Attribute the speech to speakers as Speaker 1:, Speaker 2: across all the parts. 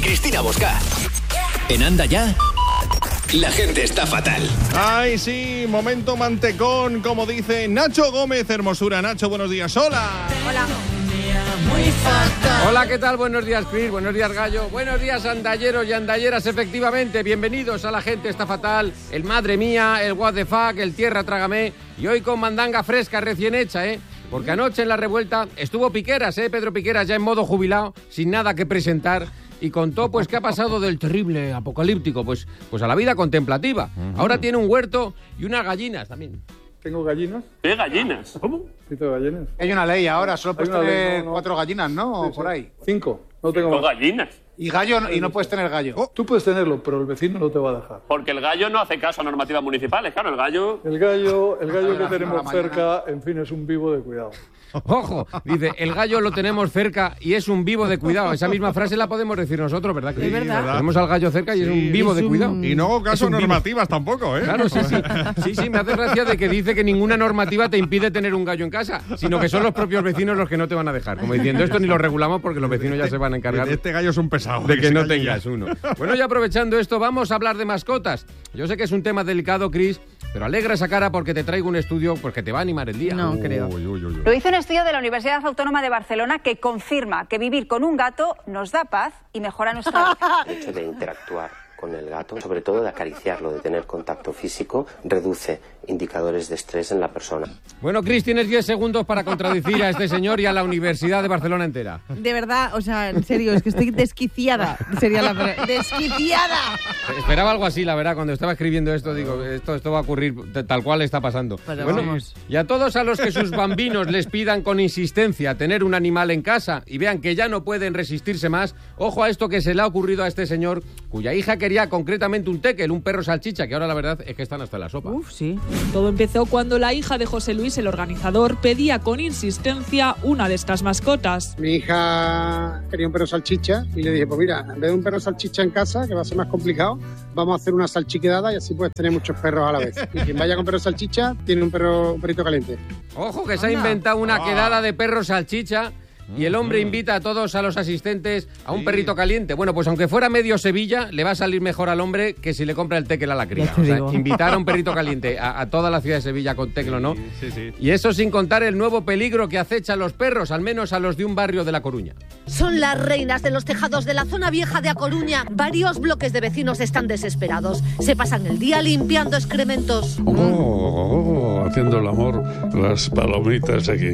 Speaker 1: Cristina Bosca. En Anda Ya, la gente está fatal.
Speaker 2: Ay, sí, momento mantecón, como dice Nacho Gómez, hermosura. Nacho, buenos días. Hola.
Speaker 3: Hola.
Speaker 4: Hola, ¿qué tal? Buenos días, Chris. Buenos días, Gallo. Buenos días, andalleros y andalleras, efectivamente. Bienvenidos a La Gente Está Fatal, el Madre Mía, el What the Fuck, el Tierra Trágame. Y hoy con mandanga fresca, recién hecha, ¿eh? Porque anoche en la revuelta estuvo Piqueras, Pedro Piqueras, ya en modo jubilado, sin nada que presentar. Y contó, pues, qué ha pasado del terrible apocalíptico, pues a la vida contemplativa. Ahora tiene un huerto y unas gallinas también.
Speaker 5: ¿Tengo gallinas?
Speaker 6: ¿Qué gallinas?
Speaker 5: ¿Cómo? Sí, tengo gallinas.
Speaker 7: Hay una ley ahora, solo puedes tener 4 gallinas, ¿no?
Speaker 5: Sí,
Speaker 7: Por ahí.
Speaker 5: 5. No tengo
Speaker 6: ¿Con
Speaker 5: más.
Speaker 6: gallinas?
Speaker 7: Y gallo, y no puedes tener gallo.
Speaker 5: Tú puedes tenerlo, pero el vecino no te va a dejar.
Speaker 6: Porque el gallo no hace caso a normativas municipales, claro, el gallo...
Speaker 5: El gallo que
Speaker 7: a
Speaker 5: tenemos
Speaker 7: la
Speaker 5: cerca, en fin, es un vivo de cuidado.
Speaker 4: Ojo, dice, el gallo lo tenemos cerca y es un vivo de cuidado. Esa misma frase la podemos decir nosotros, ¿verdad?
Speaker 3: Es verdad.
Speaker 4: Tenemos al gallo cerca y es un vivo de cuidado.
Speaker 2: Y no hago caso a
Speaker 4: Es un vivo.
Speaker 2: normativas tampoco, ¿eh?
Speaker 4: Claro, sí, me hace gracia de que dice que ninguna normativa te impide tener un gallo en casa, sino que son los propios vecinos los que no te van a dejar. Como diciendo, esto ni lo regulamos porque los vecinos ya se van a encargar
Speaker 2: Este gallo es un pesado.
Speaker 4: de que no
Speaker 2: se calle
Speaker 4: tengas
Speaker 2: ya.
Speaker 4: uno. Bueno, y aprovechando esto, vamos a hablar de mascotas. Yo sé que es un tema delicado, Chris, pero alegra esa cara porque te traigo un estudio pues, que te va a animar el día.
Speaker 3: No creo.
Speaker 2: Uy.
Speaker 3: Lo hizo un estudio de la Universidad Autónoma de Barcelona que confirma que vivir con un gato nos da paz y mejora nuestra vida.
Speaker 8: El hecho de interactuar con el gato, sobre todo de acariciarlo, de tener contacto físico, reduce indicadores de estrés en la persona.
Speaker 4: Bueno, Chris, tienes 10 segundos para contradecir a este señor y a la Universidad de Barcelona entera.
Speaker 9: De verdad, o sea, en serio, es que estoy desquiciada. Sería la palabra. ¡Desquiciada!
Speaker 4: Esperaba algo así, la verdad, cuando estaba escribiendo esto, digo, esto va a ocurrir tal cual está pasando.
Speaker 9: Pero
Speaker 4: bueno,
Speaker 9: vamos.
Speaker 4: y a todos a los que sus bambinos les pidan con insistencia tener un animal en casa y vean que ya no pueden resistirse más, ojo a esto que se le ha ocurrido a este señor, cuya hija quería concretamente un tekel, un perro salchicha, que ahora la verdad es que están hasta la sopa.
Speaker 9: Uf, sí.
Speaker 10: Todo empezó cuando la hija de José Luis, el organizador, pedía con insistencia una de estas mascotas.
Speaker 11: Mi hija quería un perro salchicha y le dije, pues mira, en vez de un perro salchicha en casa, que va a ser más complicado, vamos a hacer una salchiquedada y así puedes tener muchos perros a la vez. Y quien vaya con perro salchicha tiene un perrito caliente.
Speaker 4: Ojo que se ha inventado una quedada de perros salchicha y el hombre invita a todos a los asistentes a un perrito caliente. Bueno, pues aunque fuera medio Sevilla, le va a salir mejor al hombre que si le compra el tekel a la cría.
Speaker 9: Ya te
Speaker 4: O sea,
Speaker 9: digo.
Speaker 4: invitar a un perrito caliente a toda la ciudad de Sevilla con tekel o no.
Speaker 2: Sí.
Speaker 4: Y eso sin contar el nuevo peligro que acecha a los perros, al menos a los de un barrio de La Coruña.
Speaker 12: Son las reinas de los tejados de la zona vieja de A Coruña. Varios bloques de vecinos están desesperados. Se pasan el día limpiando excrementos.
Speaker 5: Haciendo el amor, las palomitas aquí.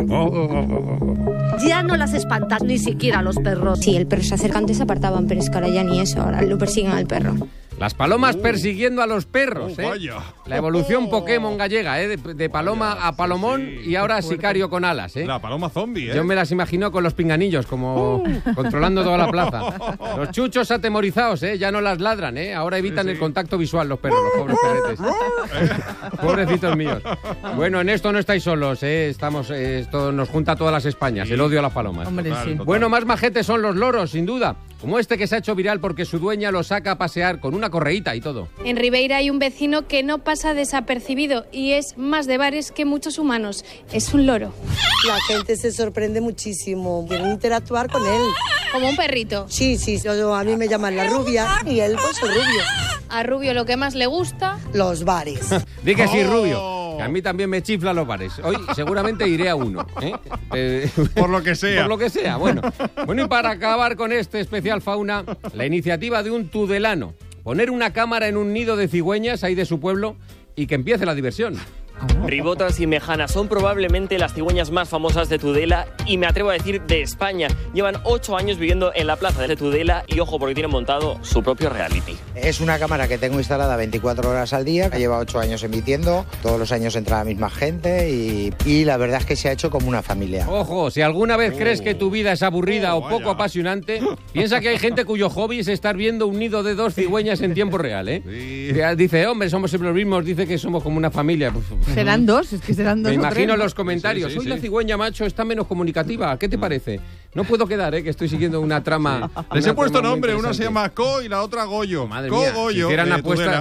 Speaker 12: Ya no las espantas ni siquiera a los perros.
Speaker 13: Sí, el perro se acerca, antes se apartaban, pero es que ahora ya ni eso, ahora lo persiguen al perro.
Speaker 4: Las palomas persiguiendo a los perros,
Speaker 2: vaya.
Speaker 4: La evolución Pokémon gallega, de paloma a palomón y ahora sicario con alas,
Speaker 2: La paloma zombie,
Speaker 4: Yo me las imagino con los pinganillos, como controlando toda la plaza. Los chuchos atemorizados, ya no las ladran, ahora evitan el contacto visual los perros, los pobres perretes. Pobrecitos míos. Bueno, en esto no estáis solos, esto nos junta a todas las Españas, el odio a las palomas.
Speaker 9: Hombre, sí.
Speaker 4: Bueno, más majetes son los loros, sin duda, como este que se ha hecho viral porque su dueña lo saca a pasear con una correíta y todo.
Speaker 13: En Ribeira hay un vecino que no pasa desapercibido y es más de bares que muchos humanos. Es un loro.
Speaker 12: La gente se sorprende muchísimo. Quieren interactuar con él.
Speaker 13: Como un perrito.
Speaker 12: Sí, a mí me llaman la rubia y él pues el rubio.
Speaker 13: A Rubio lo que más le gusta...
Speaker 12: Los bares.
Speaker 4: Di que sí, Rubio. Que a mí también me chifla los bares. Hoy seguramente iré a uno.
Speaker 2: Por lo que sea.
Speaker 4: Por lo que sea, bueno. Bueno, y para acabar con este especial fauna, la iniciativa de un tudelano. Poner una cámara en un nido de cigüeñas ahí de su pueblo y que empiece la diversión.
Speaker 6: Ribotas y mejanas son probablemente las cigüeñas más famosas de Tudela y me atrevo a decir de España. Llevan 8 años viviendo en la plaza de Tudela y ojo porque tienen montado su propio reality.
Speaker 7: Es una cámara que tengo instalada 24 horas al día, que lleva 8 años emitiendo, todos los años entra la misma gente y la verdad es que se ha hecho como una familia.
Speaker 4: Ojo, si alguna vez crees que tu vida es aburrida o poco apasionante, piensa que hay gente cuyo hobby es estar viendo un nido de 2 cigüeñas en tiempo real, Dice, hombre, somos siempre los mismos, dice que somos como una familia.
Speaker 9: Serán dos, es que serán dos.
Speaker 4: Me
Speaker 9: o
Speaker 4: imagino
Speaker 9: tres.
Speaker 4: los comentarios.
Speaker 2: Sí.
Speaker 4: Hoy la cigüeña, macho, está menos comunicativa. ¿Qué te parece? No puedo quedar, que estoy siguiendo una trama.
Speaker 2: Les he puesto nombre,
Speaker 4: una
Speaker 2: una se llama Co y la otra Goyo.
Speaker 4: Madre
Speaker 2: Co
Speaker 4: mía,
Speaker 2: Goyo.
Speaker 4: si hicieran
Speaker 2: de
Speaker 4: apuestas,
Speaker 2: Tudela.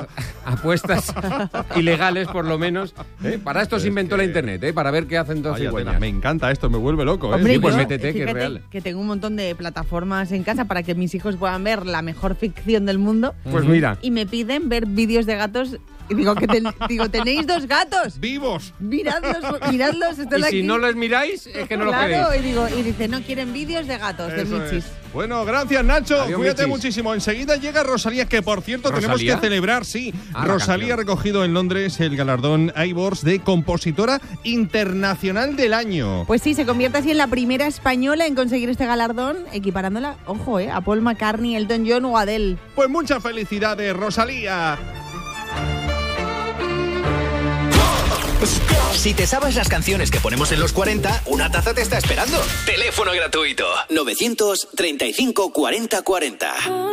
Speaker 4: apuestas ilegales, por lo menos. Para esto se inventó la internet, para ver qué hacen dos cigüeñas.
Speaker 2: Me encanta esto, me vuelve loco.
Speaker 9: Hombre,
Speaker 4: Sí, pues
Speaker 9: yo,
Speaker 4: métete, que es real.
Speaker 9: Que tengo un montón de plataformas en casa para que mis hijos puedan ver la mejor ficción del mundo.
Speaker 4: Pues mira.
Speaker 9: Y me piden ver vídeos de gatos. Y digo, tenéis 2 gatos.
Speaker 2: ¡Vivos!
Speaker 9: Miradlos.
Speaker 4: Y si no los miráis, es que no los queréis.
Speaker 9: Claro, y dice, no quieren vídeos de gatos, de Michis.
Speaker 2: Bueno, gracias, Nacho.
Speaker 4: Adiós,
Speaker 2: Cuídate
Speaker 4: Michis.
Speaker 2: muchísimo. Enseguida llega Rosalía, que por cierto tenemos
Speaker 4: ¿Rosalía?
Speaker 2: que celebrar, sí.
Speaker 4: La
Speaker 2: Rosalía ha
Speaker 4: canción.
Speaker 2: recogido en Londres el galardón Ivors de Compositora Internacional del Año.
Speaker 9: Pues sí, se convierte así en la primera española en conseguir este galardón, equiparándola, ojo, a Paul McCartney, Elton John o Adele.
Speaker 2: Pues muchas felicidades, Rosalía.
Speaker 1: Si te sabes las canciones que ponemos en los 40, una taza te está esperando. Teléfono gratuito 935 40 40.